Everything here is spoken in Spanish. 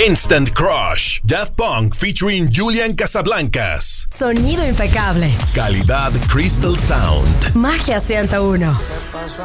Instant Crush. Daft Punk featuring Julian Casablancas. Sonido impecable. Calidad Crystal Sound. Magia 101.